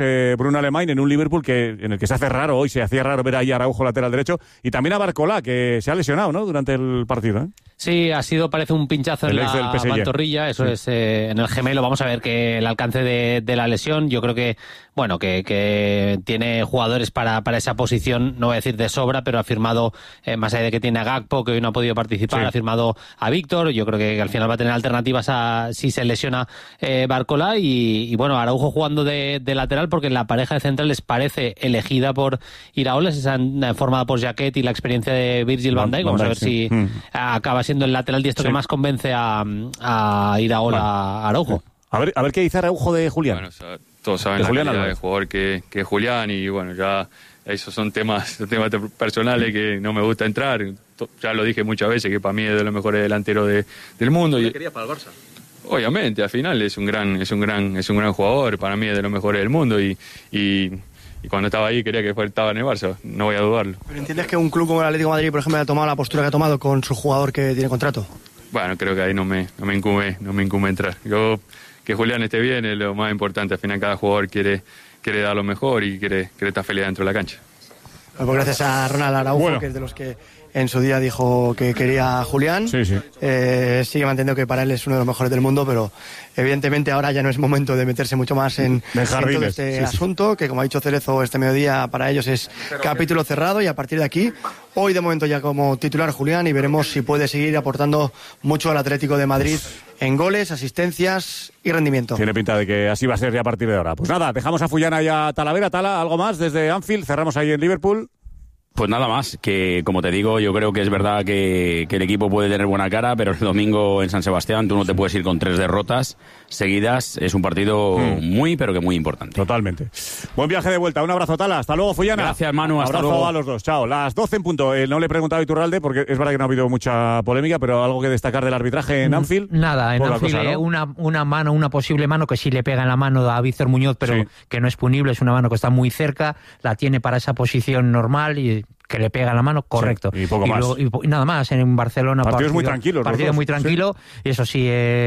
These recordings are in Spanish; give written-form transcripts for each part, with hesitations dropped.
Bruno Alemany en un Liverpool en el que se hace raro, hoy se hacía raro ver ahí a Araujo lateral derecho, y también a Barcola, que se ha lesionado, ¿no?, durante el partido, ¿eh? Sí, parece un pinchazo en la pantorrilla, eso sí. Es en el gemelo. Vamos a ver que el alcance de la lesión, yo creo que, bueno, que tiene jugadores para esa posición, no voy a decir de sobra, pero ha firmado, más allá de que tiene a Gakpo, que hoy no ha podido participar, sí. Ha firmado a Víctor. Yo creo que al final va a tener alternativas si se lesiona Barcola, y bueno, Araujo jugando de lateral, porque la pareja de centrales parece elegida por Iraola, esa formada por Jaquet y la experiencia de Virgil van Dijk. Vamos a ver si acaba siendo el lateral diestro que más convence a Iraola, a Araujo. A ver qué dice Araujo de Julián. Bueno, todos saben la calidad de jugador que es Julián, y bueno, ya esos son temas personales que no me gusta entrar. Ya lo dije muchas veces, que para mí es de los mejores delanteros del mundo. ¿Qué querías para el Barça? Obviamente, al final es un gran jugador, para mí es de los mejores del mundo, y cuando estaba ahí quería que estaba en el Barça, no voy a dudarlo. ¿Pero entiendes que un club como el Atlético de Madrid, por ejemplo, ha tomado la postura que ha tomado con su jugador que tiene contrato? Bueno, creo que ahí no me incumbe entrar. Que Julián esté bien es lo más importante. Al final cada jugador quiere dar lo mejor y quiere estar feliz dentro de la cancha. Pues gracias a Ronald Araujo, que es de los que en su día dijo que quería a Julián. Sí. Sigue manteniendo que para él es uno de los mejores del mundo, pero evidentemente ahora ya no es momento de meterse mucho más en todo este asunto, que como ha dicho Cerezo este mediodía, para ellos es capítulo cerrado, y a partir de aquí, hoy de momento ya como titular Julián, y veremos si puede seguir aportando mucho al Atlético de Madrid en goles, asistencias y rendimiento. Tiene pinta de que así va a ser ya a partir de ahora. Pues nada, dejamos a Fullana y a Talavera. Tala, ¿algo más desde Anfield? Cerramos ahí en Liverpool. Pues nada más, que como te digo, yo creo que es verdad que el equipo puede tener buena cara, pero el domingo en San Sebastián tú no te puedes ir con 3 derrotas seguidas. Es un partido muy, pero que muy importante. Totalmente. Buen viaje de vuelta. Un abrazo, Tala. Hasta luego, Fullana. Gracias, Manu. Hasta luego. Abrazo a los dos. Chao. Las 12 en punto. No le he preguntado a Iturralde, porque es verdad que no ha habido mucha polémica, pero algo que destacar del arbitraje en Anfield. Nada, en Anfield cosa, ¿no? una posible mano que sí le pega en la mano a Víctor Muñoz, pero que no es punible. Es una mano que está muy cerca, la tiene para esa posición normal y que le pega la mano, correcto. Sí, y poco más. Y nada más, en Barcelona. Partidos muy tranquilos. Partido muy tranquilo, y eso sí,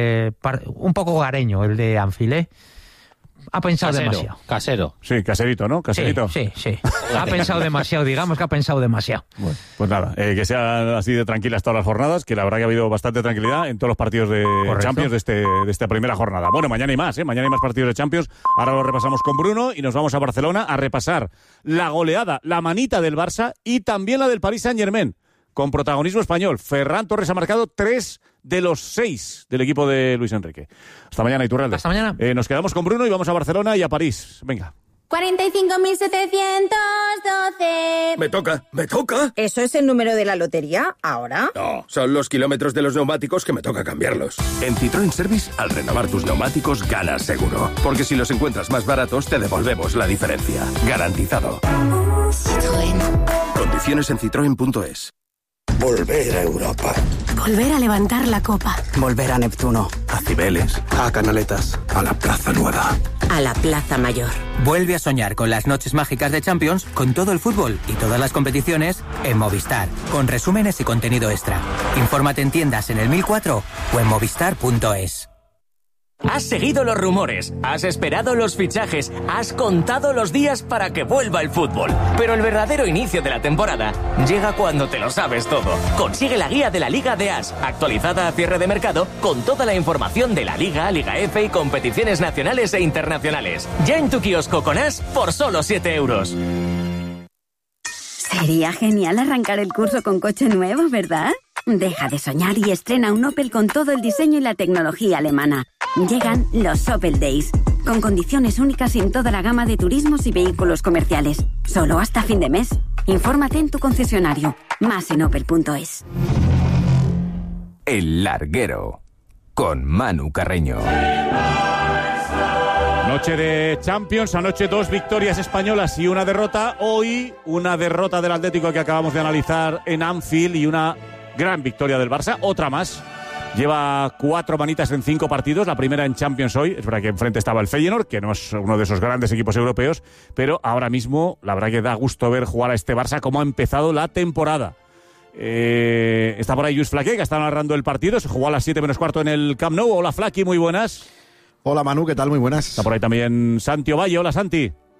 un poco hogareño el de Anfield, ¿eh? Ha pensado demasiado. Casero. Sí, caserito, ¿no? Caserito. Sí. Ha pensado demasiado, digamos que ha pensado demasiado. Bueno, pues nada, que sean así de tranquilas todas las jornadas, que la verdad que ha habido bastante tranquilidad en todos los partidos de Champions de esta primera jornada. Bueno, mañana hay más, mañana hay más partidos de Champions. Ahora lo repasamos con Bruno y nos vamos a Barcelona a repasar la goleada, la manita del Barça y también la del Paris Saint-Germain, con protagonismo español. Ferran Torres ha marcado 3 de los 6 del equipo de Luis Enrique. Hasta mañana, Iturralde. Hasta mañana. Nos quedamos con Bruno y vamos a Barcelona y a París. Venga. 45.712. Me toca. ¿Eso es el número de la lotería ahora? No, son los kilómetros de los neumáticos que me toca cambiarlos. En Citroën Service, al renovar tus neumáticos, ganas seguro. Porque si los encuentras más baratos, te devolvemos la diferencia. Garantizado. Citroën. Condiciones en citroen.es. Volver a Europa. Volver a levantar la copa. Volver a Neptuno. A Cibeles. A Canaletas. A la Plaza Nueva. A la Plaza Mayor. Vuelve a soñar con las noches mágicas de Champions, con todo el fútbol y todas las competiciones en Movistar, con resúmenes y contenido extra. Infórmate en tiendas en el 1004 o en movistar.es. Has seguido los rumores, has esperado los fichajes, has contado los días para que vuelva el fútbol. Pero el verdadero inicio de la temporada llega cuando te lo sabes todo. Consigue la guía de la Liga de As, actualizada a cierre de mercado, con toda la información de la Liga, Liga F y competiciones nacionales e internacionales. Ya en tu kiosco con As por solo 7 euros. Sería genial arrancar el curso con coche nuevo, ¿verdad? Deja de soñar y estrena un Opel con todo el diseño y la tecnología alemana. Llegan los Opel Days, con condiciones únicas en toda la gama de turismos y vehículos comerciales. Solo hasta fin de mes. Infórmate en tu concesionario. Más en opel.es. El Larguero, con Manu Carreño. Noche de Champions, anoche 2 victorias españolas y una derrota. Hoy una derrota del Atlético que acabamos de analizar en Anfield y una gran victoria del Barça, otra más. Lleva 4 manitas en 5 partidos, la primera en Champions hoy. Es verdad que enfrente estaba el Feyenoord, que no es uno de esos grandes equipos europeos, pero ahora mismo la verdad que da gusto ver jugar a este Barça cómo ha empezado la temporada. Está por ahí Lluís Flaqué, que está narrando el partido. Se jugó a las 7 menos cuarto en el Camp Nou. Hola, Flaqué, muy buenas. Hola, Manu, ¿qué tal? Muy buenas. Está por ahí también Santi Ovalle. Hola, Santi.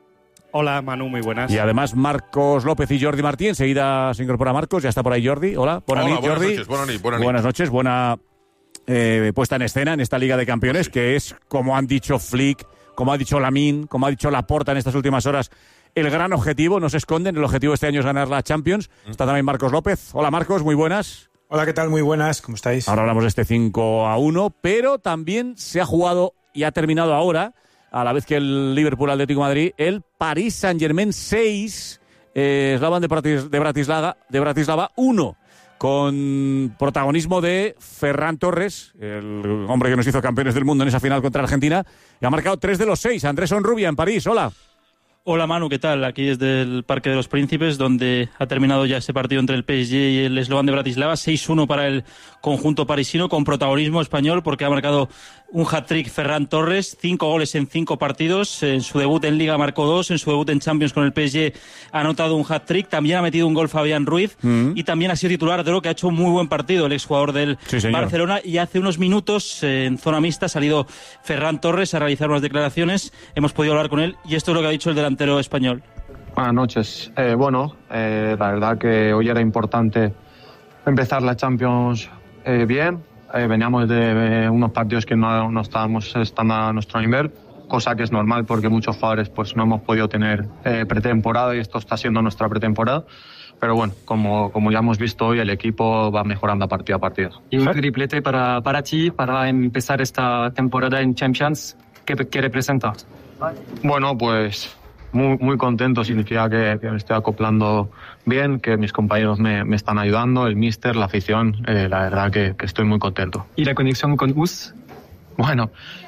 Hola, Manu, muy buenas. Y además Marcos López y Jordi Martí. Enseguida se incorpora Marcos, ya está por ahí Jordi. Hola, buenas noches, Jordi. Buenas noches, buena puesta en escena en esta Liga de Campeones, que es, como han dicho Flick, como ha dicho Lamine, como ha dicho Laporta en estas últimas horas, el gran objetivo, no se esconden, el objetivo este año es ganar la Champions. Está también Marcos López. Hola, Marcos, muy buenas. Hola, ¿qué tal? Muy buenas, ¿cómo estáis? Ahora hablamos de este 5-1, pero también se ha jugado y ha terminado ahora, a la vez que el Liverpool Atlético de Madrid, el Paris Saint-Germain 6, Slavan de Bratislava 1, con protagonismo de Ferran Torres, el hombre que nos hizo campeones del mundo en esa final contra Argentina, y ha marcado 3 de los 6. Andrés Onrubia en París, hola. Hola Manu, ¿qué tal? Aquí desde el Parque de los Príncipes, donde ha terminado ya ese partido entre el PSG y el Slovan de Bratislava, 6-1 para el conjunto parisino, con protagonismo español, porque ha marcado un hat-trick Ferran Torres, 5 goles en 5 partidos, en su debut en Liga marcó 2, en su debut en Champions con el PSG ha anotado un hat-trick, también ha metido un gol Fabián Ruiz, y también ha sido titular de lo que ha hecho un muy buen partido el exjugador del Barcelona, y hace unos minutos en zona mixta ha salido Ferran Torres a realizar unas declaraciones, hemos podido hablar con él, y esto es lo que ha dicho el delantero español. Buenas noches. La verdad que hoy era importante empezar la Champions bien. Veníamos de unos partidos que no estábamos estando a nuestro nivel, cosa que es normal porque muchos jugadores pues no hemos podido tener pretemporada y esto está siendo nuestra pretemporada. Pero bueno, como ya hemos visto hoy, el equipo va mejorando partido a partido. Y un triplete para ti, para empezar esta temporada en Champions, ¿qué representa? Bueno, pues muy contento, significa que me estoy acoplando bien, que mis compañeros me están ayudando, el míster, la afición, la verdad que estoy muy contento. ¿Y la conexión con Us? Bueno,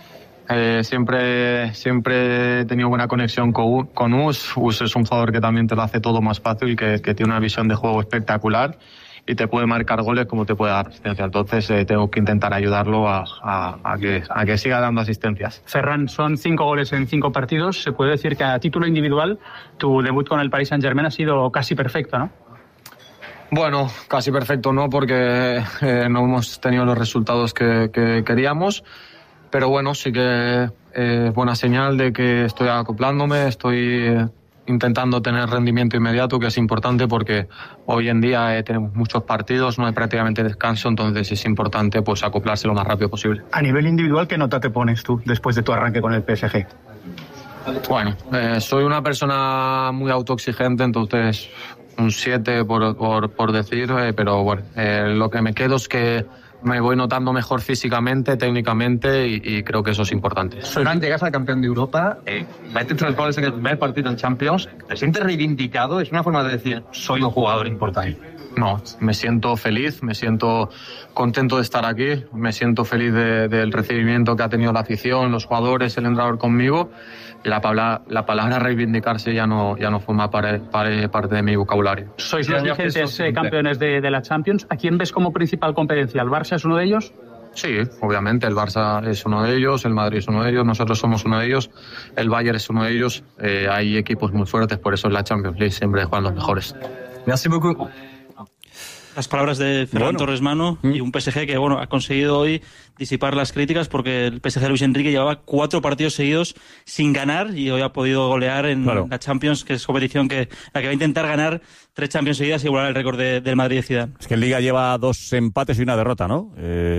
siempre he tenido buena conexión con Us. Us es un jugador que también te lo hace todo más fácil, que tiene una visión de juego espectacular y te puede marcar goles como te puede dar asistencia. Entonces tengo que intentar ayudarlo a que siga dando asistencias. Ferran, son 5 goles en 5 partidos. Se puede decir que a título individual tu debut con el Paris Saint-Germain ha sido casi perfecto, ¿no? Bueno, casi perfecto no, porque no hemos tenido los resultados que queríamos. Pero bueno, sí que es buena señal de que estoy acoplándome, estoy intentando tener rendimiento inmediato, que es importante porque hoy en día tenemos muchos partidos, no hay prácticamente descanso, entonces es importante pues acoplarse lo más rápido posible. A nivel individual, ¿qué nota te pones tú después de tu arranque con el PSG? Bueno, soy una persona muy autoexigente, entonces un 7 por decir, pero bueno, lo que me quedo es que me voy notando mejor físicamente, técnicamente y creo que eso es importante. Ferran, llegas al campeón de Europa, metes 3 goles en el primer partido en Champions, ¿te sientes reivindicado? Es una forma de decir, soy un jugador importante. No, me siento feliz, me siento contento de estar aquí, me siento feliz del recibimiento que ha tenido la afición, los jugadores, el entrenador conmigo. Y la palabra reivindicarse ya no forma parte de mi vocabulario. Sois los vigentes campeones de la Champions. ¿A quién ves como principal competencia? ¿El Barça es uno de ellos? Sí, obviamente. El Barça es uno de ellos, el Madrid es uno de ellos, nosotros somos uno de ellos, el Bayern es uno de ellos. Hay equipos muy fuertes, por eso en la Champions League siempre juegan los mejores. Merci beaucoup. Las palabras de Ferran Torres Mano y un PSG que ha conseguido hoy disipar las críticas porque el PSG de Luis Enrique llevaba 4 partidos seguidos sin ganar y hoy ha podido golear en la Champions, que es competición la que va a intentar ganar 3 Champions seguidas y igualar el récord del Madrid de Zidane. Es que en Liga lleva 2 empates y una derrota, ¿no?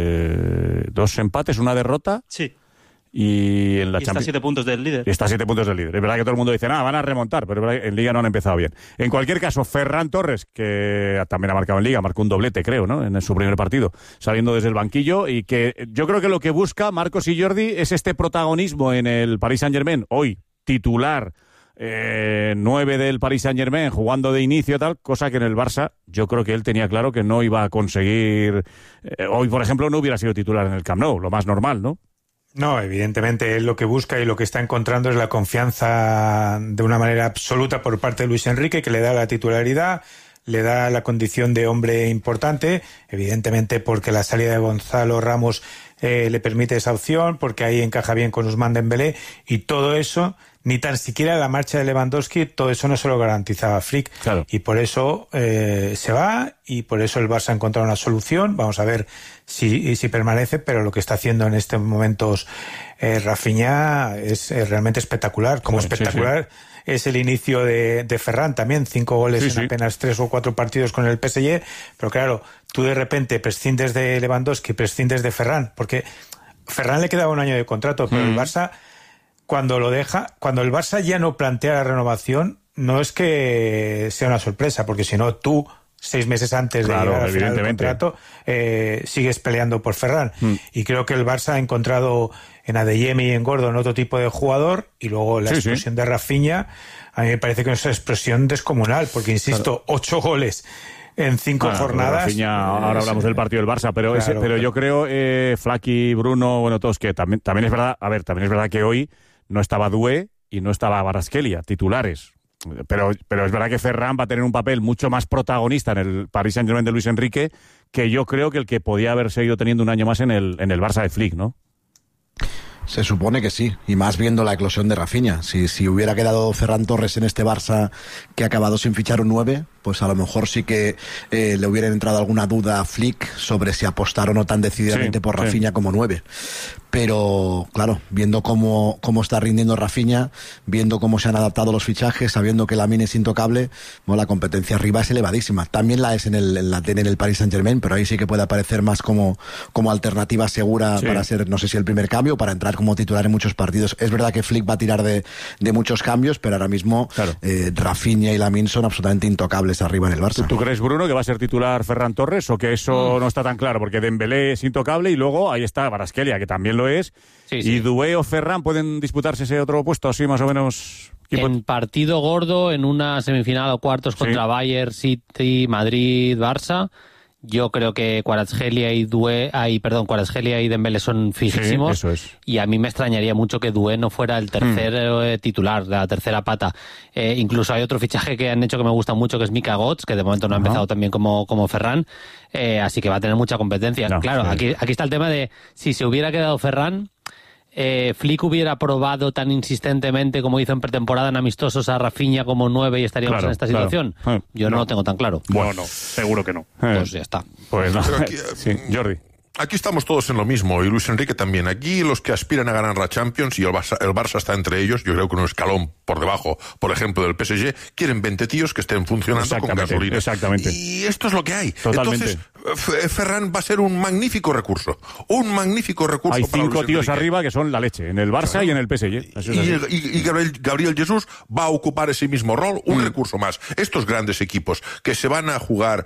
2 empates, una derrota. Sí. Y en la está a 7 puntos del líder. Y está a 7 puntos del líder. Es verdad que todo el mundo dice, van a remontar, pero en Liga no han empezado bien. En cualquier caso, Ferran Torres, que también ha marcado en Liga, marcó un doblete, creo, ¿no? En su primer partido, saliendo desde el banquillo, y que yo creo que lo que busca Marcos y Jordi es este protagonismo en el Paris Saint-Germain, hoy titular 9 del Paris Saint-Germain, jugando de inicio tal, cosa que en el Barça yo creo que él tenía claro que no iba a conseguir. Hoy, por ejemplo, no hubiera sido titular en el Camp Nou, lo más normal, ¿no? No, evidentemente él lo que busca y lo que está encontrando es la confianza de una manera absoluta por parte de Luis Enrique, que le da la titularidad, le da la condición de hombre importante, evidentemente porque la salida de Gonzalo Ramos le permite esa opción, porque ahí encaja bien con Ousmane Dembélé, y todo eso, ni tan siquiera la marcha de Lewandowski, todo eso no se lo garantizaba Flick. Claro. Y por eso se va, y por eso el Barça ha encontrado una solución. Vamos a ver si permanece, pero lo que está haciendo en estos momentos Rafinha es realmente espectacular. Como espectacular es el inicio de Ferran también, 5 goles en apenas 3 o 4 partidos con el PSG, pero claro, tú de repente prescindes de Lewandowski, prescindes de Ferran, porque Ferran le quedaba un año de contrato, pero el Barça, cuando el Barça ya no plantea la renovación, no es que sea una sorpresa, porque si no, tú 6 meses antes de llegar al final del contrato sigues peleando por Ferran. Y creo que el Barça ha encontrado en Adeyemi y en Gordon otro tipo de jugador, y luego la explosión de Rafinha, a mí me parece que es una explosión descomunal, porque insisto, 8 goles en 5 jornadas. Rafinha, ahora hablamos del partido del Barça, pero yo creo, Flaky, Bruno, bueno, todos, que también es verdad, también es verdad que hoy no estaba Doué y no estaba Kvaratskhelia, titulares. Pero es verdad que Ferran va a tener un papel mucho más protagonista en el Paris Saint-Germain de Luis Enrique, que yo creo que el que podía haber seguido teniendo un año más en el Barça de Flick, ¿no? Se supone que sí, y más viendo la eclosión de Rafinha. Si hubiera quedado Ferran Torres en este Barça que ha acabado sin fichar un 9, pues a lo mejor sí que le hubiera entrado alguna duda a Flick sobre si apostar o no tan decididamente por Rafinha como 9. Pero, claro, viendo cómo está rindiendo Rafinha, viendo cómo se han adaptado los fichajes, sabiendo que Lamine es intocable, bueno, la competencia arriba es elevadísima. También la es en el Paris Saint-Germain, pero ahí sí que puede aparecer más como alternativa segura para ser, no sé si el primer cambio, para entrar como titular en muchos partidos. Es verdad que Flick va a tirar de muchos cambios, pero ahora mismo Rafinha y Lamine son absolutamente intocables arriba en el Barça. ¿Tú crees, Bruno, que va a ser titular Ferran Torres, o que eso no está tan claro? Porque Dembélé es intocable y luego ahí está Kvaratskhelia, que también lo es. ¿Y Doué o Ferran pueden disputarse ese otro puesto así más o menos? En partido gordo, en una semifinal o cuartos contra Bayern, City, Madrid, Barça, yo creo que Kvaratskhelia y Dembélé son fijísimos. Sí, eso es. Y a mí me extrañaría mucho que Doué no fuera el tercer titular, la tercera pata. Incluso hay otro fichaje que han hecho que me gusta mucho, que es Mika Götze, que de momento no ha empezado tan bien como Ferran. Así que va a tener mucha competencia. Claro, aquí está el tema de si se hubiera quedado Ferran, Flick hubiera probado tan insistentemente como hizo en pretemporada en amistosos a Rafinha como 9 y estaríamos en esta situación. Yo no lo tengo tan claro. Bueno, no, seguro que no. Pues ya está. Pues no. Jordi. Aquí estamos todos en lo mismo, y Luis Enrique también. Aquí los que aspiran a ganar la Champions, y el Barça está entre ellos, yo creo que un escalón por debajo, por ejemplo, del PSG, quieren 20 tíos que estén funcionando con gasolina. Exactamente. Y esto es lo que hay. Totalmente. Entonces, Ferran va a ser un magnífico recurso. Un magnífico recurso. Hay para 5 Luis tíos Enrique. arriba que son la leche, en el Barça y en el PSG. Y Gabriel Jesús va a ocupar ese mismo rol, un recurso más. Estos grandes equipos que se van a jugar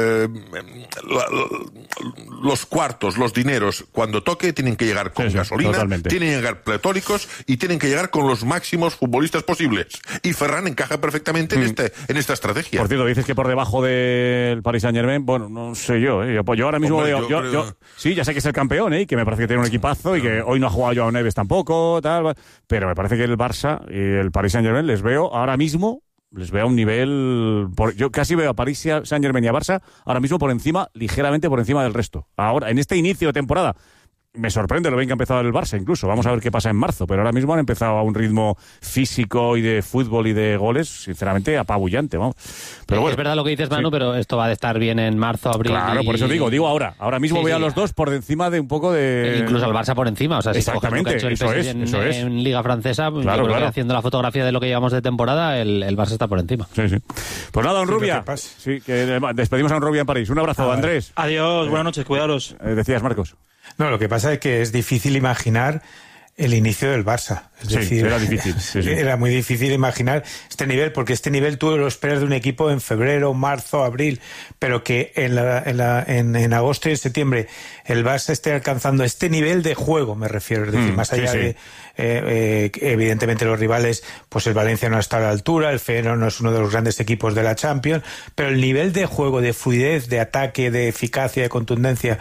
los cuartos, los dineros, cuando toque, tienen que llegar con gasolina, totalmente. Tienen que llegar pletóricos y tienen que llegar con los máximos futbolistas posibles. Y Ferran encaja perfectamente en esta estrategia. Por cierto, dices que por debajo del Paris Saint-Germain, bueno, no sé yo. Yo ahora mismo sí, ya sé que es el campeón, que me parece que tiene un equipazo y que hoy no ha jugado Joao Neves tampoco, tal, pero me parece que el Barça y el Paris Saint-Germain les veo a un nivel... yo casi veo a Paris Saint-Germain y a Barça ahora mismo ligeramente por encima del resto. Ahora, en este inicio de temporada, me sorprende lo bien que ha empezado el Barça incluso. Vamos a ver qué pasa en marzo, pero ahora mismo han empezado a un ritmo físico y de fútbol y de goles, sinceramente, apabullante, vamos. Pero bueno. Es verdad lo que dices, Manu, pero esto va a estar bien en marzo, abril. Claro, por eso digo ahora. Ahora mismo veo a los dos por encima de un poco de... Incluso al Barça por encima. O sea, si coges lo que ha hecho el PSG en Liga Francesa, yo creo que haciendo la fotografía de lo que llevamos de temporada, el Barça está por encima. Sí. Pues nada, Onrubia. Que despedimos a Onrubia en París. Un abrazo, Andrés. Adiós, buenas noches, cuidaros. Decías, Marcos. No, lo que pasa es que es difícil imaginar el inicio del Barça. Es decir, era difícil. Era muy difícil imaginar este nivel, porque este nivel tú lo esperas de un equipo en febrero, marzo, abril, pero que en agosto y en septiembre el Barça esté alcanzando este nivel de juego, me refiero. Es decir, más allá de evidentemente los rivales, pues el Valencia no está a la altura, el Feyenoord no es uno de los grandes equipos de la Champions, pero el nivel de juego, de fluidez, de ataque, de eficacia, de contundencia,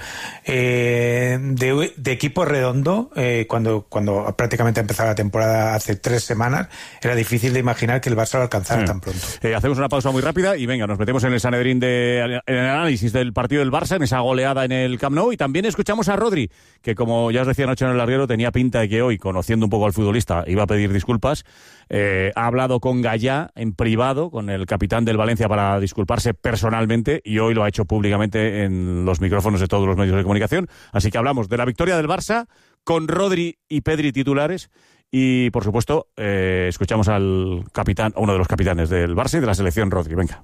de equipo redondo, cuando prácticamente empezaba la temporada hace 3 semanas, era difícil de imaginar que el Barça lo alcanzara tan pronto. Hacemos una pausa muy rápida y venga, nos metemos en el Sanedrín en el análisis del partido del Barça, en esa goleada en el Camp Nou, y también escuchamos a Rodri, que como ya os decía anoche en el larguero, tenía pinta de que hoy, conociendo un poco al futbolista, iba a pedir disculpas. Ha hablado con Gallá en privado, con el capitán del Valencia, para disculparse personalmente, y hoy lo ha hecho públicamente en los micrófonos de todos los medios de comunicación. Así que hablamos de la victoria del Barça con Rodri y Pedri titulares Y, por supuesto, escuchamos al capitán, uno de los capitanes del Barça y de la selección, Rodri. Venga.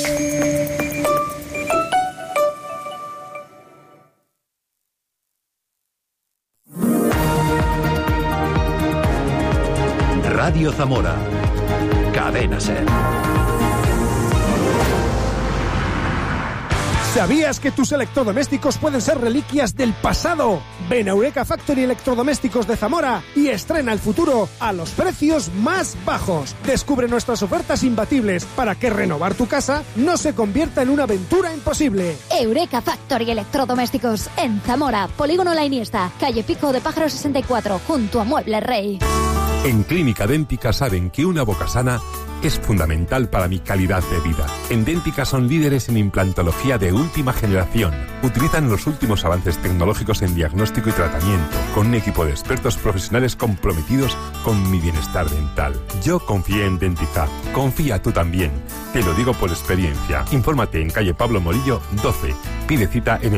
Radio Zamora. Cadena SER. ¿Sabías que tus electrodomésticos pueden ser reliquias del pasado? Ven a Eureka Factory Electrodomésticos de Zamora y estrena el futuro a los precios más bajos. Descubre nuestras ofertas imbatibles para que renovar tu casa no se convierta en una aventura imposible. Eureka Factory Electrodomésticos en Zamora, Polígono La Iniesta, calle Pico de Pájaro 64, junto a Muebles Rey. En Clínica Dẹ́ntica saben que una boca sana es fundamental para mi calidad de vida. En Dẹ́ntica son líderes en implantología de última generación. Utilizan los últimos avances tecnológicos en diagnóstico y tratamiento, con un equipo de expertos profesionales comprometidos con mi bienestar dental. Yo confié en Dẹ́ntica. Confía tú también. Te lo digo por experiencia. Infórmate en calle Pablo Morillo 12. Pide cita en el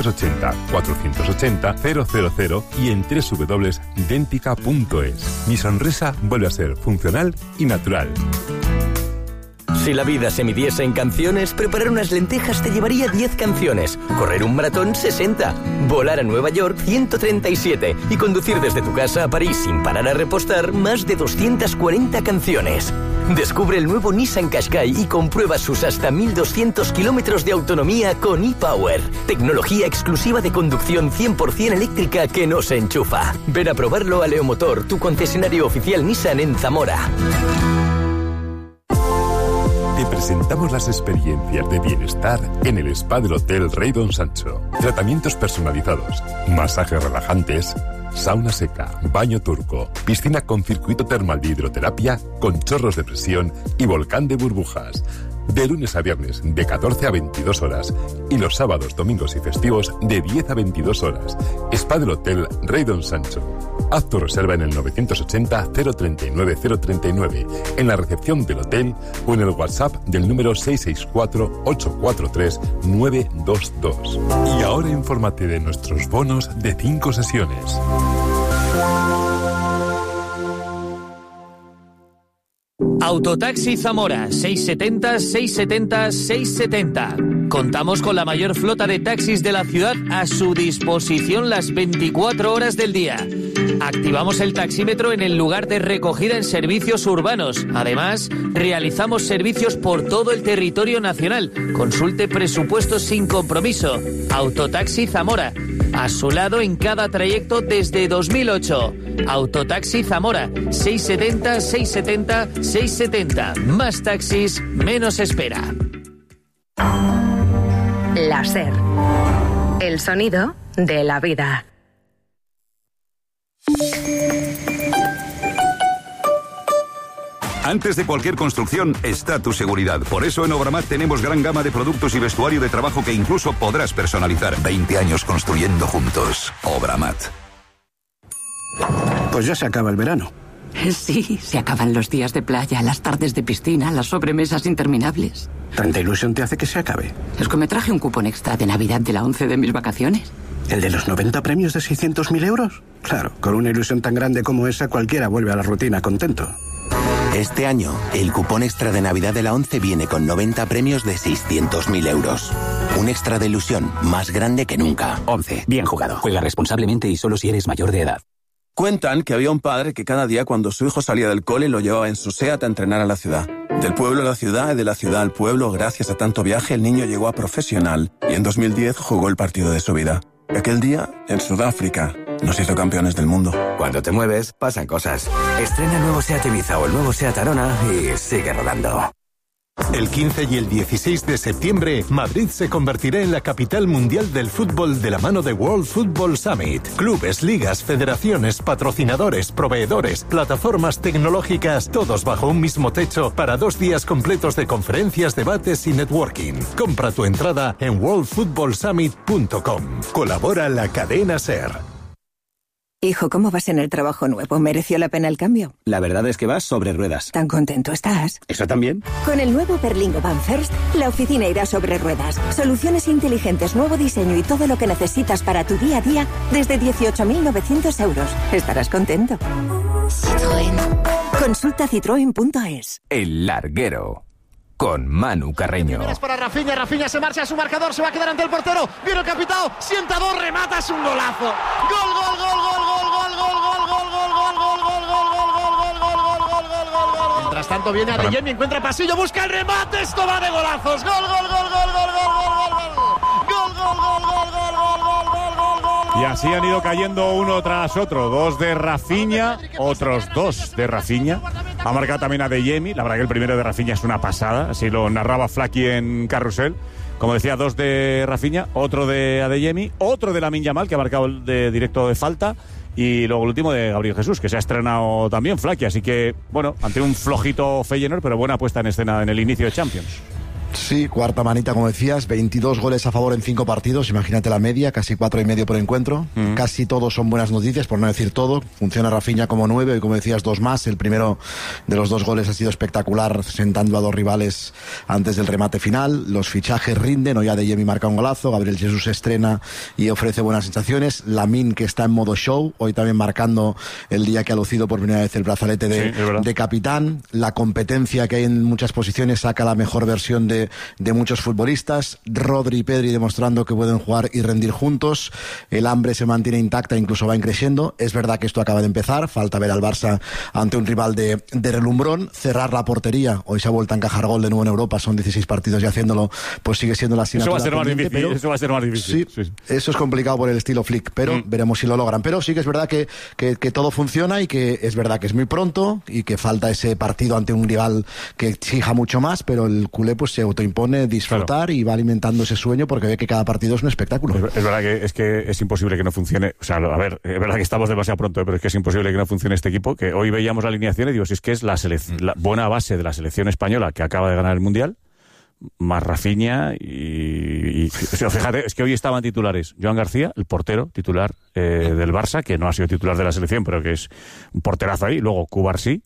980-480-000 y en www.dentica.es. Mi sonrisa vuelve a ser funcional y natural. Si la vida se midiese en canciones, preparar unas lentejas te llevaría 10 canciones, correr un maratón 60, volar a Nueva York 137 y conducir desde tu casa a París sin parar a repostar más de 240 canciones. Descubre el nuevo Nissan Qashqai y comprueba sus hasta 1.200 kilómetros de autonomía con ePower. Tecnología exclusiva de conducción 100% eléctrica que no se enchufa. Ven a probarlo a Leomotor, tu concesionario oficial Nissan en Zamora. Te presentamos las experiencias de bienestar en el spa del Hotel Rey Don Sancho. Tratamientos personalizados, masajes relajantes, sauna seca, baño turco, piscina con circuito termal de hidroterapia, con chorros de presión y volcán de burbujas. De lunes a viernes, de 14 a 22 horas. Y los sábados, domingos y festivos, de 10 a 22 horas. Spa del Hotel Rey Don Sancho. Haz tu reserva en el 980-039-039, en la recepción del hotel o en el WhatsApp del número 664-843-922. Y ahora infórmate de nuestros bonos de 5 sesiones. Autotaxi Zamora, 670-670-670. Contamos con la mayor flota de taxis de la ciudad a su disposición las 24 horas del día. Activamos el taxímetro en el lugar de recogida en servicios urbanos. Además, realizamos servicios por todo el territorio nacional. Consulte presupuestos sin compromiso. Autotaxi Zamora, a su lado en cada trayecto desde 2008. Autotaxi Zamora, 670-670-670. Más taxis, menos espera. La SER. El sonido de la vida. Antes de cualquier construcción está tu seguridad. Por eso en Obramat tenemos gran gama de productos y vestuario de trabajo que incluso podrás personalizar. 20 años construyendo juntos. Obramat. Pues ya se acaba el verano. Sí, se acaban los días de playa, las tardes de piscina, las sobremesas interminables. ¿Tanta ilusión te hace que se acabe? Es que me traje un cupón extra de Navidad de la 11 de mis vacaciones. ¿El de los 90 premios de 600.000 euros? Claro, con una ilusión tan grande como esa, cualquiera vuelve a la rutina contento. Este año, el cupón extra de Navidad de la 11 viene con 90 premios de 600.000 euros. Un extra de ilusión más grande que nunca. 11. Bien jugado. Juega responsablemente y solo si eres mayor de edad. Cuentan que había un padre que cada día cuando su hijo salía del cole lo llevaba en su SEAT a entrenar a la ciudad. Del pueblo a la ciudad y de la ciudad al pueblo, gracias a tanto viaje, el niño llegó a profesional y en 2010 jugó el partido de su vida. Aquel día, en Sudáfrica, nos hizo campeones del mundo. Cuando te mueves, pasan cosas. Estrena el nuevo SEAT Ibiza o el nuevo SEAT Arona y sigue rodando. El 15 y el 16 de septiembre, Madrid se convertirá en la capital mundial del fútbol de la mano de World Football Summit. Clubes, ligas, federaciones, patrocinadores, proveedores, plataformas tecnológicas, todos bajo un mismo techo para 2 días completos de conferencias, debates y networking. Compra tu entrada en worldfootballsummit.com. Colabora la cadena SER. Hijo, ¿cómo vas en el trabajo nuevo? ¿Mereció la pena el cambio? La verdad es que vas sobre ruedas. ¿Tan contento estás? ¿Eso también? Con el nuevo Berlingo Van First, la oficina irá sobre ruedas. Soluciones inteligentes, nuevo diseño y todo lo que necesitas para tu día a día desde 18.900 euros. Estarás contento. Citroën. Consulta citroen.es. El Larguero, con Manu Carreño. Es para Rafinha, Rafinha se marcha a su marcador, se va a quedar ante el portero, viene el capitán, sienta dos, remata, es un golazo. Gol, gol, gol, gol, gol, gol, gol, gol, gol, gol, gol, gol, gol, gol, gol, gol, gol, gol, gol, gol. Mientras tanto viene Adeyemi, encuentra pasillo, busca el remate, esto va de golazos. Gol, gol, gol, gol, gol, gol, gol, gol, gol. Gol, gol, gol, gol, gol, gol, gol, gol, gol. Y así han ido cayendo uno tras otro. 2 de Rafinha, otros 2 de Rafinha. Ha marcado también Adeyemi. La verdad que el primero de Rafinha es una pasada. Así lo narraba Flaky en Carrusel. Como decía, 2 de Rafinha, otro de Adeyemi, otro de Lamine Yamal, que ha marcado el de directo de falta. Y luego el último de Gabriel Jesús, que se ha estrenado también Flaky. Así que, bueno, ante un flojito Feyenoord, pero buena puesta en escena en el inicio de Champions. Sí, cuarta manita, como decías, 22 goles a favor en 5 partidos, imagínate la media, casi 4,5 por encuentro. Casi todos son buenas noticias, por no decir todo. Funciona Rafinha como 9 y, como decías, 2 más. El primero de los 2 goles ha sido espectacular, sentando a 2 rivales antes del remate final. Los fichajes rinden, hoy Adeyemi marca un golazo, Gabriel Jesús se estrena y ofrece buenas sensaciones. Lamine, que está en modo show, hoy también marcando el día que ha lucido por primera vez el brazalete de capitán. La competencia que hay en muchas posiciones saca la mejor versión de muchos futbolistas. Rodri y Pedri demostrando que pueden jugar y rendir juntos. El hambre se mantiene intacta, incluso va creciendo. Es verdad que esto acaba de empezar, falta ver al Barça ante un rival de relumbrón, cerrar la portería. Hoy se ha vuelto a encajar gol de nuevo en Europa, son 16 partidos y haciéndolo, pues sigue siendo la asignatura. Eso va a ser más difícil. Sí, eso es complicado por el estilo Flick, pero veremos si lo logran. Pero sí que es verdad que todo funciona, y que es verdad que es muy pronto y que falta ese partido ante un rival que exija mucho más, pero el culé pues se autoimpone disfrutar, y va alimentando ese sueño porque ve que cada partido es un espectáculo. Es verdad que es imposible que no funcione. O sea, a ver, es verdad que estamos demasiado pronto, pero es que es imposible que no funcione este equipo, que hoy veíamos la alineación y digo, si es que es la buena base de la selección española, que acaba de ganar el Mundial, más Rafinha y o sea, fíjate, es que hoy estaban titulares Joan García, el portero titular del Barça, que no ha sido titular de la selección, pero que es un porterazo ahí. Luego Cubarsí,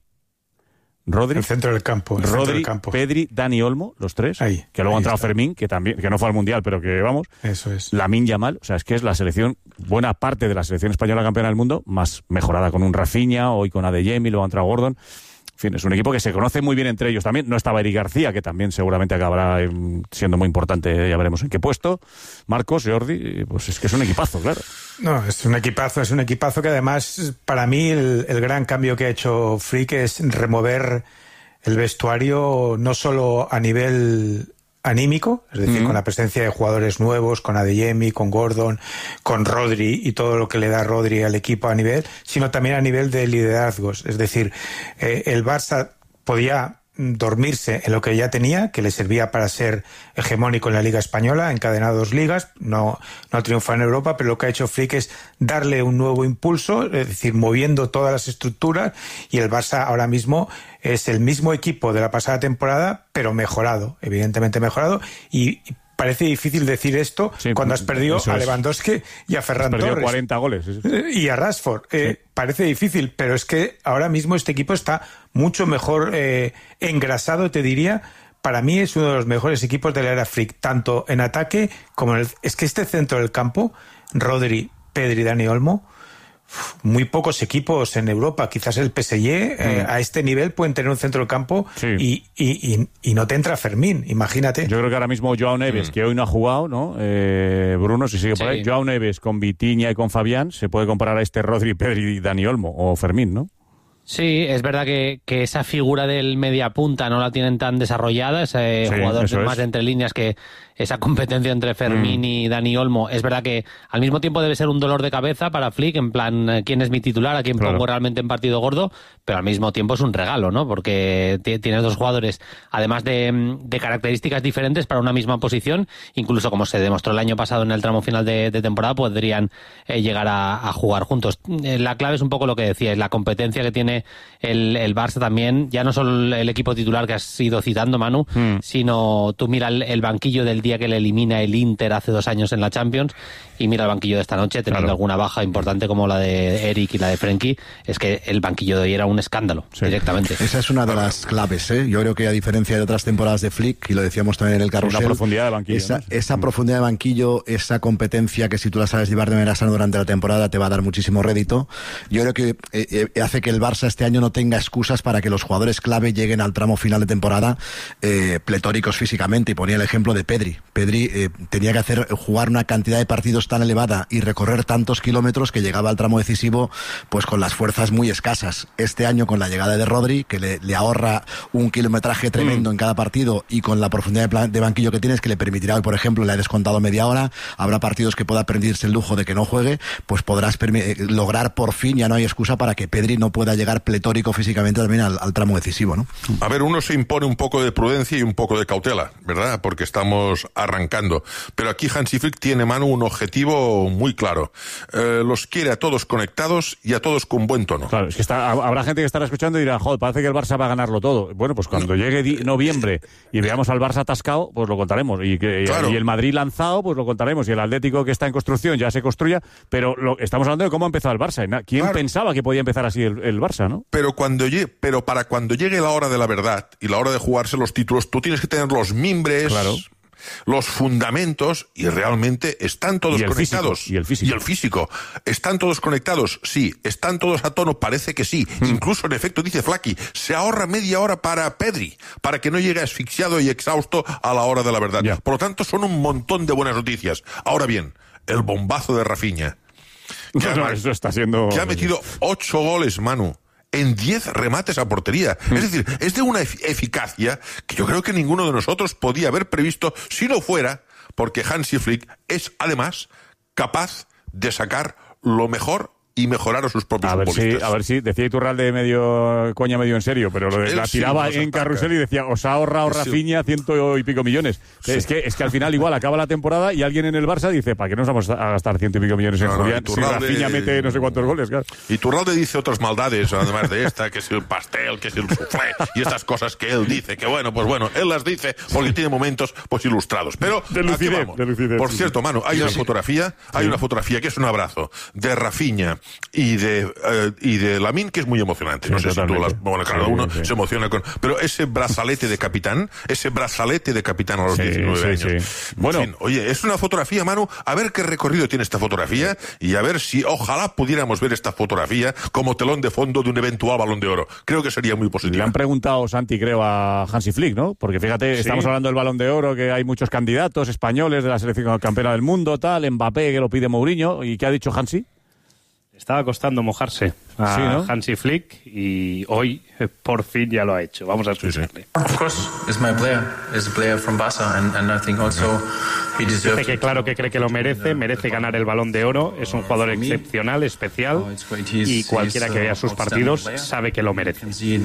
Rodri, el centro del campo, Pedri, Dani Olmo, los 3, ahí, que luego ha entrado Fermín, que no fue al Mundial, pero que vamos, eso es. Lamine Yamal, o sea, es que es la selección, buena parte de la selección española campeona del mundo, más mejorada con un Rafinha, hoy con Adeyemi, luego ha entrado Gordon. En fin, es un equipo que se conoce muy bien entre ellos también. No estaba Eric García, que también seguramente acabará siendo muy importante, ya veremos en qué puesto. Marcos, Jordi, pues es que es un equipazo, claro. No, es un equipazo que además, para mí, el gran cambio que ha hecho Flick es remover el vestuario, no solo a nivel anímico, es decir, con la presencia de jugadores nuevos, con Adeyemi, con Gordon, con Rodri y todo lo que le da Rodri al equipo a nivel, sino también a nivel de liderazgos. Es decir, el Barça podía dormirse en lo que ya tenía, que le servía para ser hegemónico en la Liga Española, encadenado 2 ligas, no triunfa en Europa, pero lo que ha hecho Flick es darle un nuevo impulso, es decir, moviendo todas las estructuras, y el Barça ahora mismo es el mismo equipo de la pasada temporada, pero mejorado, evidentemente mejorado, y parece difícil decir esto cuando has perdido a Lewandowski y a Ferran Torres. Perdió 40 goles. Y a Rashford. Parece difícil, pero es que ahora mismo este equipo está mucho mejor engrasado, te diría. Para mí es uno de los mejores equipos de la era Flick, tanto en ataque como en es que este centro del campo, Rodri, Pedri, Dani Olmo, muy pocos equipos en Europa, quizás el PSG a este nivel pueden tener un centro del campo y no te entra Fermín, imagínate. Yo creo que ahora mismo Joao Neves, que hoy no ha jugado, ¿no? Bruno, si sigue por ahí, Joao Neves con Vitinha y con Fabián se puede comparar a este Rodri, Pedri y Dani Olmo o Fermín, ¿no? Sí, es verdad que esa figura del mediapunta no la tienen tan desarrollada, ese jugador más de entre líneas, que esa competencia entre Fermín y Dani Olmo, es verdad que al mismo tiempo debe ser un dolor de cabeza para Flick, en plan, ¿quién es mi titular? ¿A quién pongo realmente en partido gordo? Pero al mismo tiempo es un regalo, ¿no? Porque tienes 2 jugadores, además de características diferentes para una misma posición, incluso como se demostró el año pasado en el tramo final de temporada, podrían llegar a jugar juntos. La clave es un poco lo que decíais, la competencia que tiene el Barça también, ya no solo el equipo titular que has ido citando, Manu, sino tú mira el banquillo del día que le elimina el Inter hace 2 años en la Champions, y mira el banquillo de esta noche, teniendo alguna baja importante como la de Eric y la de Frenkie. Es que el banquillo de hoy era un escándalo, directamente. Esa es una de las claves, Yo creo que, a diferencia de otras temporadas de Flick, y lo decíamos también en el carrusel, una profundidad de banquillo, esa profundidad de banquillo, esa competencia que, si tú la sabes llevar de manera sana durante la temporada, te va a dar muchísimo rédito. Yo creo que hace que el Barça este año no tenga excusas para que los jugadores clave lleguen al tramo final de temporada pletóricos físicamente. Y ponía el ejemplo de Pedri. Pedri tenía que jugar una cantidad de partidos tan elevada y recorrer tantos kilómetros que llegaba al tramo decisivo pues con las fuerzas muy escasas. Este año, con la llegada de Rodri, que le ahorra un kilometraje tremendo en cada partido, y con la profundidad de banquillo que tienes, que le permitirá hoy, por ejemplo, le ha descontado media hora, habrá partidos que pueda perderse el lujo de que no juegue, pues podrás lograr por fin, ya no hay excusa para que Pedri no pueda llegar pletórico físicamente también al tramo decisivo, ¿no? A ver, uno se impone un poco de prudencia y un poco de cautela, ¿verdad? Porque estamos arrancando. Pero aquí Hansi Flick tiene, Manu, un objetivo muy claro. Los quiere a todos conectados y a todos con buen tono. Claro, es que habrá gente que estará escuchando y dirá, joder, parece que el Barça va a ganarlo todo. Bueno, pues cuando llegue noviembre y veamos al Barça atascado, pues lo contaremos. Y el Madrid lanzado, pues lo contaremos. Y el Atlético, que está en construcción, ya se construya. Pero estamos hablando de cómo ha empezado el Barça. ¿Quién pensaba que podía empezar así el Barça, no? Pero para cuando llegue la hora de la verdad y la hora de jugarse los títulos, tú tienes que tener los mimbres, los fundamentos, y realmente están todos conectados. Y el físico. ¿Están todos conectados? Sí. ¿Están todos a tono? Parece que sí. Incluso, en efecto, dice Flaky, se ahorra media hora para Pedri, para que no llegue asfixiado y exhausto a la hora de la verdad. Por lo tanto, son un montón de buenas noticias. Ahora bien, el bombazo de Rafinha, eso está siendo... que ha metido 8 goles, Manu, en 10 remates a portería. Es decir, es de una eficacia que yo creo que ninguno de nosotros podía haber previsto, si no fuera porque Hansi Flick es, además, capaz de sacar lo mejor y mejorar a sus propios futbolistas. A ver si decía Iturralde medio coña, medio en serio, pero la tiraba en carrusel y decía, os ha ahorrado Rafinha 100 y pico millones. Sí. Es que al final igual acaba la temporada y alguien en el Barça dice, ¿para qué nos vamos a gastar 100 y pico millones en Julián si Rafinha mete no sé cuántos goles? Claro. Iturralde dice otras maldades, además de esta, que es el pastel, que es el soufflé, y estas cosas que él dice, que bueno, él las dice porque tiene momentos pues ilustrados. Pero aquí vamos. Por cierto, Manu, hay una fotografía que es un abrazo de Rafinha y de Lamine, que es muy emocionante. No sé si tú cada uno se emociona con... Pero ese brazalete de capitán a los 19 años. Sí. Bueno, en fin, oye, es una fotografía, Manu, a ver qué recorrido tiene esta fotografía y a ver si ojalá pudiéramos ver esta fotografía como telón de fondo de un eventual Balón de Oro. Creo que sería muy positivo. Le han preguntado, Santi, creo, a Hansi Flick, ¿no? Porque fíjate, estamos hablando del Balón de Oro, que hay muchos candidatos españoles de la selección campeona del mundo, tal, Mbappé, que lo pide Mourinho. ¿Y qué ha dicho Hansi? Estaba costando mojarse a Hansi Flick y hoy por fin ya lo ha hecho. Vamos a escucharle. Of course, it's my player. It's a player from Barça and I think also he deserves. Dice que claro que cree que lo merece ganar el Balón de Oro. Es un jugador excepcional, especial y cualquiera que vea sus partidos sabe que lo merece.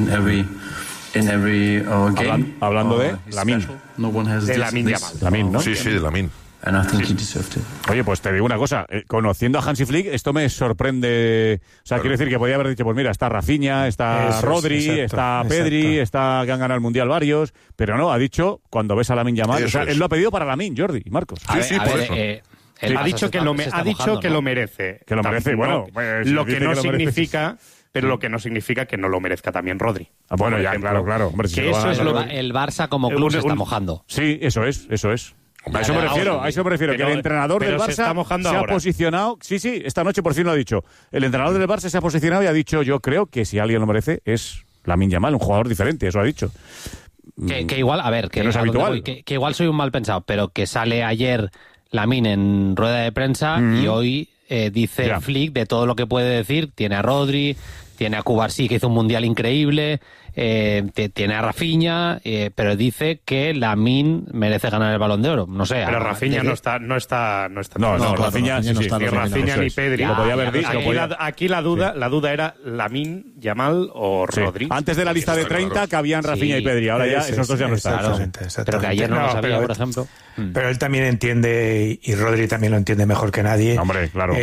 Hablando de Lamine. De Lamine Yamal. Lamine, ¿no? Sí, de Lamine. Oye, pues te digo una cosa, conociendo a Hansi Flick, esto me sorprende. O sea, quiero decir que podía haber dicho, pues mira, está Rafinha, está Rodri, está Pedri, está que han ganado el Mundial varios, pero no, ha dicho, cuando ves a Lamine Yamal, o sea, él lo ha pedido para Lamine, Jordi y Marcos. Por eso. Ha dicho que lo merece. Que lo merece, bueno. Pues, lo que no significa... Pero lo que no significa que no lo merezca también Rodri. Bueno, ya, claro. Hombre, que eso es el Barça como club se está mojando. Sí, eso es. A eso me refiero, que el entrenador del Barça se ha posicionado. Sí, esta noche por fin lo ha dicho. El entrenador del Barça se ha posicionado y ha dicho, yo creo que si alguien lo merece es Lamine Yamal, un jugador diferente, eso ha dicho. Que igual, a ver, que no es habitual. Que igual soy un mal pensado, pero que sale ayer Lamine en rueda de prensa y hoy dice Flick de todo lo que puede decir. Tiene a Rodri, tiene a Cubarsí, que hizo un mundial increíble, tiene a Rafinha, pero dice que Lamine merece ganar el Balón de Oro. No sé. Pero Rafinha no está. No, Rafinha no está. Ni Rafinha ni Pedri. Lo podía haber dicho. Aquí la duda era Lamine, Yamal o Rodri. Antes de la lista de 30 cabían Rafinha y Pedri. Ahora ya esos dos ya no están. Pero que ayer no lo sabía, por ejemplo. Pero él también entiende, y Rodri también lo entiende mejor que nadie. Hombre, claro.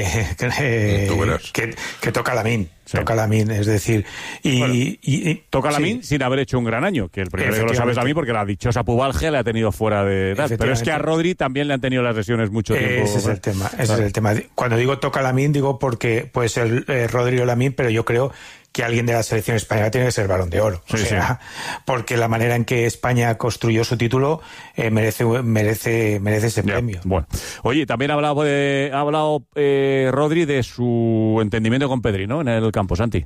Que toca Lamine. Toca Lamine, es decir, toca Lamine sin haber hecho un gran año, que el primero que lo sabes a mí porque la dichosa pubalgia le ha tenido fuera de edad, pero es que a Rodri también le han tenido las lesiones mucho tiempo. Ese es el tema. Cuando digo toca Lamine, digo porque puede ser Rodri o Lamine, pero yo creo que alguien de la selección española tiene que ser Balón de Oro. Porque la manera en que España construyó su título merece ese premio. Bueno, oye, también ha hablado Rodri de su entendimiento con Pedri, ¿no? En el campo, Santi.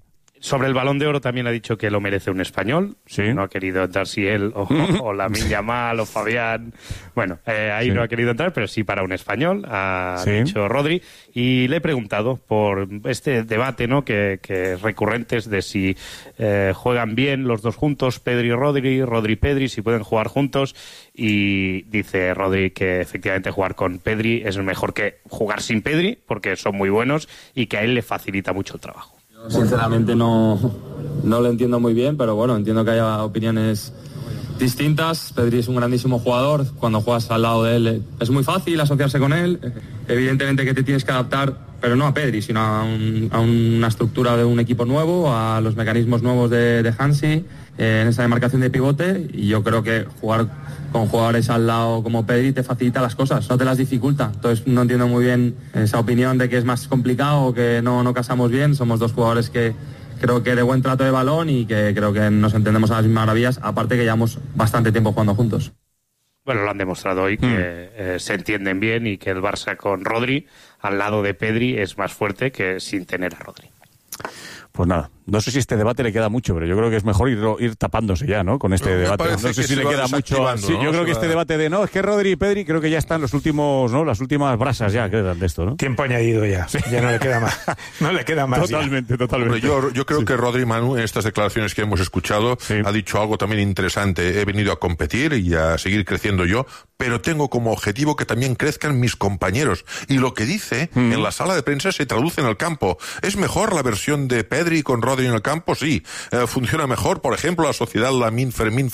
Sobre el Balón de Oro también ha dicho que lo merece un español. Sí. No ha querido entrar si él o Lamine Yamal o Fabián. Bueno, ahí no ha querido entrar, pero sí para un español, ha dicho Rodri. Y le he preguntado por este debate, ¿no? que es recurrente, de si juegan bien los dos juntos, Pedri y Rodri, Rodri-Pedri, si pueden jugar juntos. Y dice Rodri que efectivamente jugar con Pedri es mejor que jugar sin Pedri, porque son muy buenos y que a él le facilita mucho el trabajo. Sinceramente no lo entiendo muy bien, pero bueno, entiendo que haya opiniones distintas. Pedri es un grandísimo jugador, cuando juegas al lado de él es muy fácil asociarse con él. Evidentemente que te tienes que adaptar, pero no a Pedri, sino a una estructura de un equipo nuevo, a los mecanismos nuevos de Hansi, en esa demarcación de pivote, y yo creo que jugar con jugadores al lado como Pedri te facilita las cosas, no te las dificulta. Entonces no entiendo muy bien esa opinión de que es más complicado o que no casamos bien. Somos dos jugadores que creo que de buen trato de balón y que creo que nos entendemos a las mismas maravillas, aparte que llevamos bastante tiempo jugando juntos. Bueno, lo han demostrado hoy, que se entienden bien y que el Barça con Rodri al lado de Pedri es más fuerte que sin tener a Rodri. Pues nada, no sé si este debate le queda mucho, pero yo creo que es mejor ir tapándose ya, ¿no? Con este debate. No sé si le queda mucho. Sí, yo creo que este debate de es que Rodri y Pedri creo que ya están los últimos, ¿no? Las últimas brasas ya quedan de esto, ¿no? Tiempo añadido ya. Sí. Ya no le queda más. No le queda más. Totalmente. Hombre, yo creo que Rodri, Manu, en estas declaraciones que hemos escuchado, ha dicho algo también interesante. He venido a competir y a seguir creciendo yo, pero tengo como objetivo que también crezcan mis compañeros. Y lo que dice en la sala de prensa se traduce en el campo. ¿Es mejor la versión de Pedri con Rodri en el campo? Sí. ¿Funciona mejor, por ejemplo, la sociedad Lamine Fermín?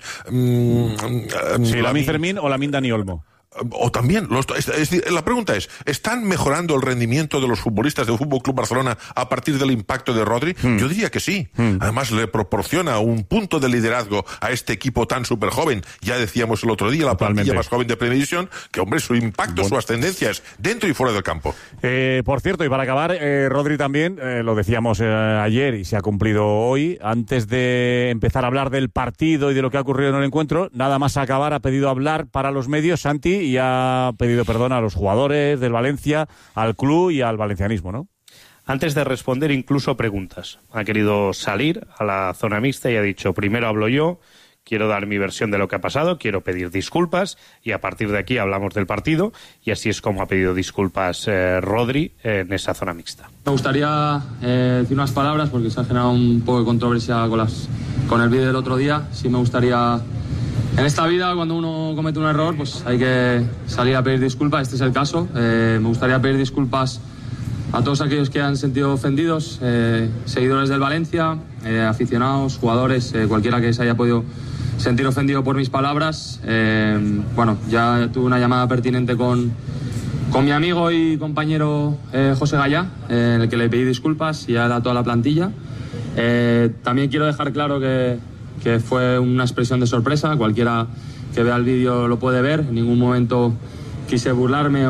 Lamine Fermín o Lamine Dani Olmo. O también, la pregunta es, ¿están mejorando el rendimiento de los futbolistas del Fútbol Club Barcelona a partir del impacto de Rodri? Yo diría que sí. Además, le proporciona un punto de liderazgo a este equipo tan súper joven. Ya decíamos el otro día, la plantilla más joven de Primera División, que, hombre, su impacto, su ascendencia es dentro y fuera del campo. Por cierto, y para acabar, Rodri también, lo decíamos ayer y se ha cumplido hoy, antes de empezar a hablar del partido y de lo que ha ocurrido en el encuentro, nada más acabar, ha pedido hablar para los medios, Santi, y ha pedido perdón a los jugadores del Valencia, al club y al valencianismo, ¿no? Antes de responder incluso preguntas, ha querido salir a la zona mixta y ha dicho, primero hablo yo, quiero dar mi versión de lo que ha pasado, quiero pedir disculpas y a partir de aquí hablamos del partido, y así es como ha pedido disculpas Rodri en esa zona mixta. Me gustaría decir unas palabras porque se ha generado un poco de controversia con el vídeo del otro día. Sí me gustaría... En esta vida, cuando uno comete un error, pues hay que salir a pedir disculpas. Este es el caso. Me gustaría pedir disculpas a todos aquellos que han sentido ofendidos, seguidores del Valencia, aficionados, jugadores, cualquiera que se haya podido sentir ofendido por mis palabras. Bueno, ya tuve una llamada pertinente con mi amigo y compañero José Gallá, en el que le pedí disculpas y a toda la plantilla. También quiero dejar claro que fue una expresión de sorpresa. Cualquiera que vea el vídeo lo puede ver. En ningún momento quise burlarme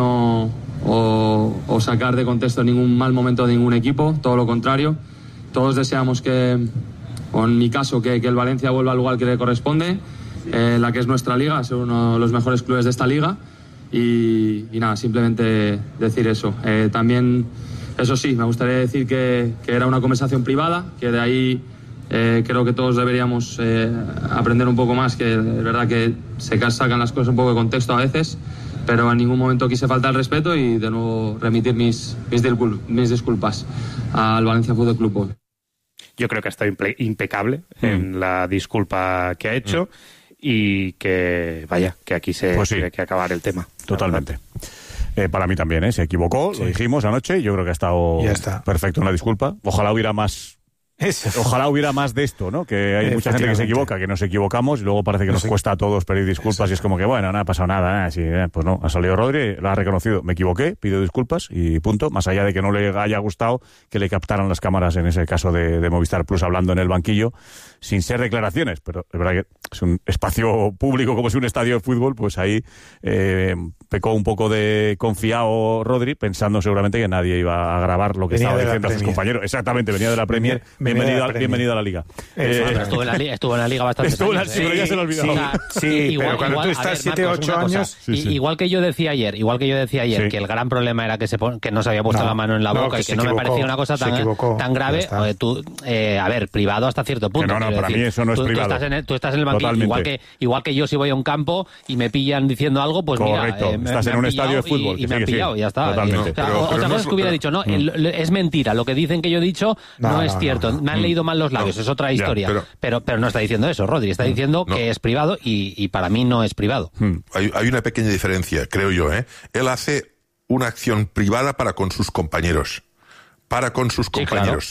o sacar de contexto ningún mal momento de ningún equipo, todo lo contrario. Todos deseamos o en mi caso, que el Valencia vuelva al lugar que le corresponde, la que es nuestra liga, ser uno de los mejores clubes de esta liga, y nada, simplemente decir eso. También, eso sí, me gustaría decir que era una conversación privada, que de ahí creo que todos deberíamos aprender un poco más, que es verdad que se sacan las cosas un poco de contexto a veces, pero en ningún momento quise faltar el respeto y de nuevo remitir mis disculpas al Valencia Fútbol Club. Yo creo que ha estado impecable en la disculpa que ha hecho y que, vaya, que aquí tiene que acabar el tema. Totalmente. Para mí también, se equivocó, lo dijimos anoche, y yo creo que ha estado perfecto en la disculpa. Ojalá hubiera más de esto, ¿no? Que hay mucha gente que se equivoca, que nos equivocamos y luego parece que nos cuesta a todos pedir disculpas. Y es como que, bueno, no ha pasado nada, pues no, ha salido Rodri, lo ha reconocido, me equivoqué, pido disculpas y punto, más allá de que no le haya gustado que le captaran las cámaras en ese caso de Movistar Plus hablando en el banquillo, sin ser declaraciones, pero es verdad que es un espacio público como es un estadio de fútbol, pues ahí pecó un poco de confiado Rodri, pensando seguramente que nadie iba a grabar lo que estaba diciendo a sus compañeros. Exactamente, venía de la Premier. bienvenido a la Liga. Estuvo en la Liga bastante años. Sí, pero ya se lo olvidó. Sí, pero cuando tú estás 7 o 8 años... Igual que yo decía ayer, que el gran problema era que no se había puesto la mano en la boca y que no me parecía una cosa tan grave. Privado hasta cierto punto. No, para mí eso no es privado. Tú estás en el banquillo, igual que yo si voy a un campo y me pillan diciendo algo, pues correcto. Mira, estás en un estadio de fútbol y me han pillado y ya está. Totalmente. Otra cosa es que hubiera dicho, no, es mentira, lo que dicen que yo he dicho no es cierto, me han leído mal los labios, es otra historia. Pero no está diciendo eso, Rodri, está diciendo que es privado y para mí no es privado. Hay una pequeña diferencia, creo yo, ¿eh? Él hace una acción privada para con sus compañeros. Sí, claro.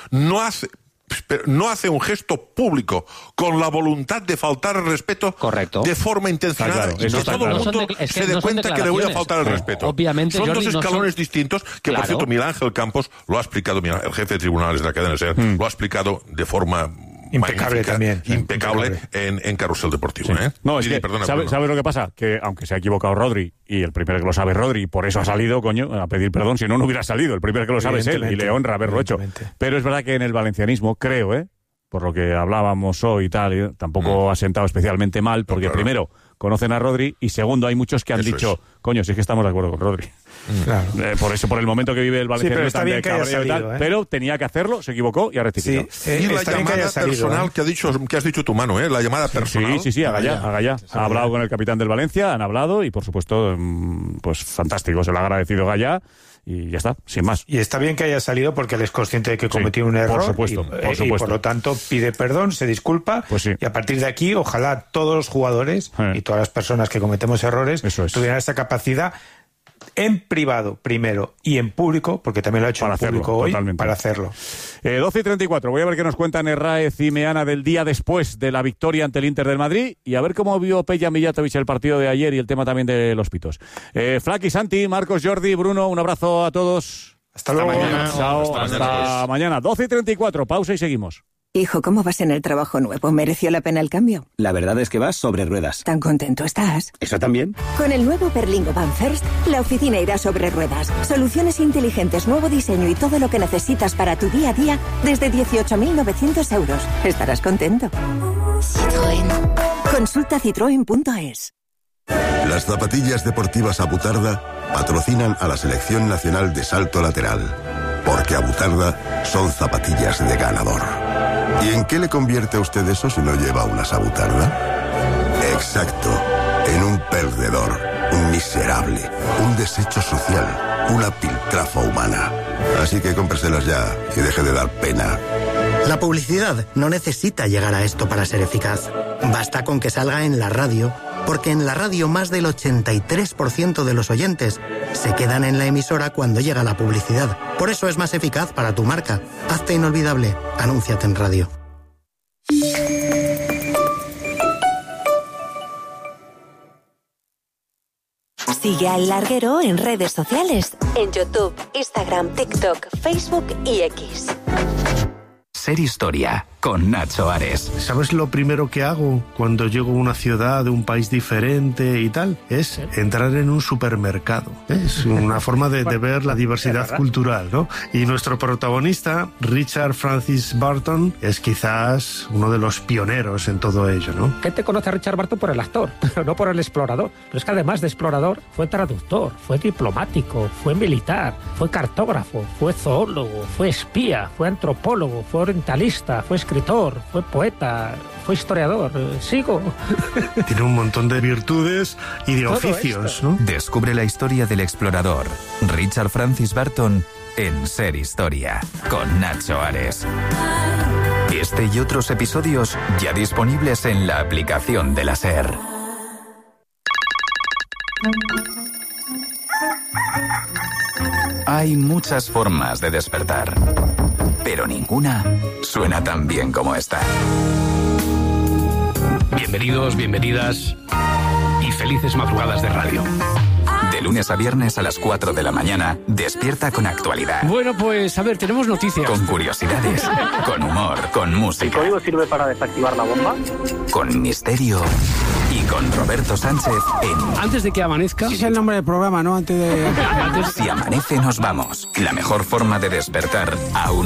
No hace un gesto público con la voluntad de faltar el respeto de forma intencionada y que todo el mundo se dé cuenta que le voy a faltar el respeto. Obviamente, son Jordi, dos escalones distintos que, por cierto, Miguel Ángel Campos lo ha explicado, el jefe de tribunales de la cadena SER, lo ha explicado de forma impecable también. Impecable en Carrusel Deportivo. Sí. No, es que, ¿sabes lo que pasa? Que aunque se ha equivocado Rodri, y el primero que lo sabe Rodri, por eso ha salido, a pedir perdón, si no hubiera salido. El primero que lo sabe es él, y le honra haberlo hecho. Pero es verdad que en el valencianismo, creo, por lo que hablábamos hoy y tal, tampoco ha sentado especialmente mal, porque primero, conocen a Rodri, y segundo, hay muchos que han dicho, si es que estamos de acuerdo con Rodri. Claro. Por el momento que vive el valencianismo también cabreo y tal, pero tenía que hacerlo, se equivocó y ha rectificado. Y la llamada personal que has dicho tú, Manu, la llamada personal. Sí, Agallá. Ha hablado con el capitán del Valencia, han hablado y por supuesto, pues fantástico, se lo ha agradecido Gallá. Y ya está, sin más. Y está bien que haya salido porque él es consciente de que cometió un error. Por supuesto. Y por lo tanto pide perdón, se disculpa. Y a partir de aquí, ojalá todos los jugadores y todas las personas que cometemos errores tuvieran esa capacidad en privado primero y en público, porque también lo ha hecho en público hoy, para hacerlo. 12:34, voy a ver qué nos cuentan Herráez y Meana del día después de la victoria ante el Inter del Madrid y a ver cómo vio Peja Mijatovic el partido de ayer y el tema también de los pitos. Flaki, Santi, Marcos, Jordi, Bruno, un abrazo a todos. Hasta luego. Hasta mañana. 12:34, pausa y seguimos. Hijo, ¿cómo vas en el trabajo nuevo? ¿Mereció la pena el cambio? La verdad es que vas sobre ruedas. ¿Tan contento estás? ¿Eso también? Con el nuevo Berlingo Van First, la oficina irá sobre ruedas. Soluciones inteligentes, nuevo diseño y todo lo que necesitas para tu día a día desde 18.900 euros. Estarás contento. Citroën. Consulta citroen.es. Las zapatillas deportivas Abutarda patrocinan a la Selección Nacional de Salto Lateral. Porque Abutarda son zapatillas de ganador. ¿Y en qué le convierte a usted eso si no lleva unas Abutarda? Exacto, en un perdedor, un miserable, un desecho social, una piltrafa humana. Así que cómpreselas ya y deje de dar pena. La publicidad no necesita llegar a esto para ser eficaz. Basta con que salga en la radio, porque en la radio más del 83% de los oyentes se quedan en la emisora cuando llega la publicidad. Por eso es más eficaz para tu marca. Hazte inolvidable. Anúnciate en radio. Sigue a El Larguero en redes sociales. En YouTube, Instagram, TikTok, Facebook y X. Ser Historia, con Nacho Ares. ¿Sabes lo primero que hago cuando llego a una ciudad de un país diferente y tal? Es entrar en un supermercado. Es una forma de ver la diversidad cultural, ¿no? Y nuestro protagonista, Richard Francis Burton, es quizás uno de los pioneros en todo ello, ¿no? Gente conoce a Richard Burton por el actor, pero no por el explorador. Pero es que además de explorador, fue traductor, fue diplomático, fue militar, fue cartógrafo, fue zoólogo, fue espía, fue antropólogo, fue orientalista, fue escritor, fue poeta, fue historiador. Sigo. Tiene un montón de virtudes y de oficios, ¿no? Descubre la historia del explorador Richard Francis Burton en Ser Historia, con Nacho Ares. Este y otros episodios ya disponibles en la aplicación de la SER. Hay muchas formas de despertar, pero ninguna suena tan bien como esta. Bienvenidos, bienvenidas y felices madrugadas de radio. De lunes a viernes a las 4 de la mañana, despierta con actualidad. Bueno, pues a ver, tenemos noticias. Con curiosidades, con humor, con música. ¿El código sirve para desactivar la bomba? Con misterio y con Roberto Sánchez en... Antes de que amanezca... Ese es el nombre del programa, ¿no? Antes de... Si amanece nos vamos. La mejor forma de despertar aún